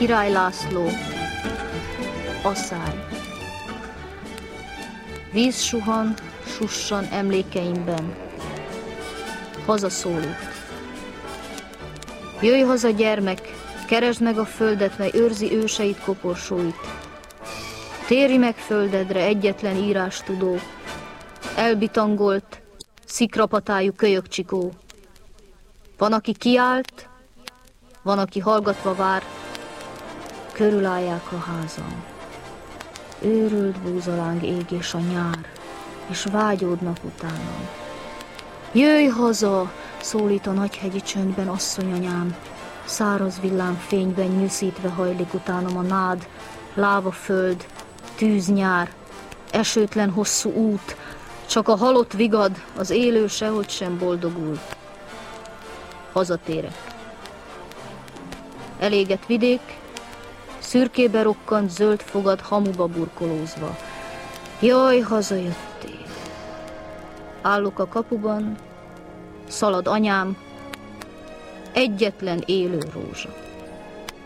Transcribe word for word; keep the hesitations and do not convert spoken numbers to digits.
Király László, Aszály. Víz suhan, sussan emlékeimben, hazaszólít. Jöjj haza, gyermek, keresd meg a földet, mely őrzi őseit koporsóit. Térj meg földedre, egyetlen írástudó, elbitangolt, szikrapatájú kölyökcsikó. Van, aki kiállt, van, aki hallgatva vár, körülállják a házam. Őrült búzaláng ég és a nyár, és vágyódnak utánam. Jöjj haza, szólít a nagyhegyi csöndben asszonyanyám, száraz villámfényben nyűszítve hajlik utánam a nád, láva föld, tűznyár, esőtlen hosszú út, csak a halott vigad, az élő sehogy sem boldogul. Hazatérek. Elégett vidék, szürkébe rokkant zöld fogad hamuba burkolózva. Jaj, hazajöttél. Állok a kapuban, szalad anyám, egyetlen élő rózsa.